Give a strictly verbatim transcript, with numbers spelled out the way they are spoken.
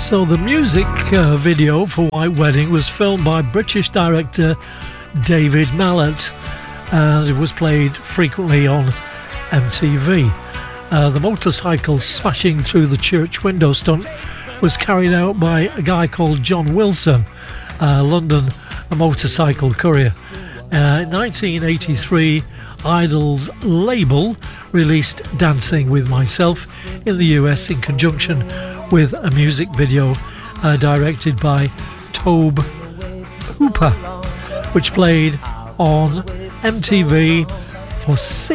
So the music uh, video for White Wedding was filmed by British director David Mallet, and it was played frequently on M T V. Uh, the motorcycle smashing through the church window stunt was carried out by a guy called John Wilson, uh, London, a motorcycle courier. Uh, in nineteen eighty-three, Idol's label released Dancing with Myself in the U S in conjunction with a music video uh, directed by Tobe Hooper, which played on M T V for six